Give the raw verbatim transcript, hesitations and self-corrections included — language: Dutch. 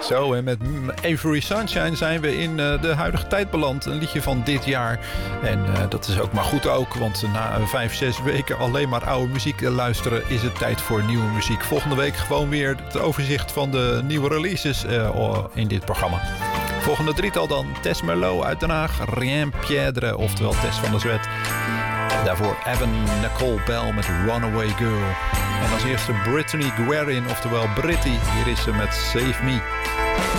Zo, en met Avery Sunshine zijn we in uh, de huidige tijd beland. Een liedje van dit jaar. En uh, dat is ook maar goed ook, want na uh, vijf, zes weken alleen maar oude muziek luisteren is het tijd voor nieuwe muziek. Volgende week gewoon weer het overzicht van de nieuwe releases uh, in dit programma. Volgende drietal dan Tess Merlot uit Den Haag, Rien Piedre, oftewel Tess van der Zwet. Daarvoor Evan Nicole Bell met Runaway Girl. En als eerste Brittany Guerin, oftewel Britty. Hier is ze met Save Me.